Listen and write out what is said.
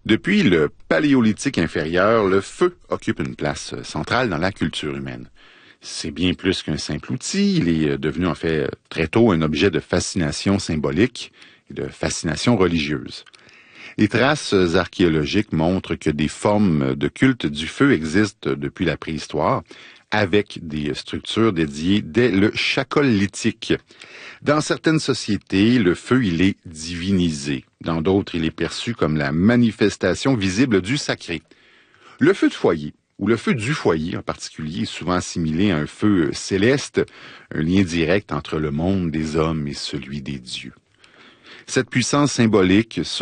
Depuis le Paléolithique inférieur, le feu occupe une place centrale dans la culture humaine. C'est bien plus qu'un simple outil, il est devenu en fait très tôt un objet de fascination symbolique et de fascination religieuse. Les traces archéologiques montrent que des formes de culte du feu existent depuis la préhistoire, avec des structures dédiées dès le Chalcolithique. Dans certaines sociétés, le feu, il est divinisé. Dans d'autres, il est perçu comme la manifestation visible du sacré. Le feu de foyer, ou le feu du foyer en particulier, est souvent assimilé à un feu céleste, un lien direct entre le monde des hommes et celui des dieux. Cette puissance symbolique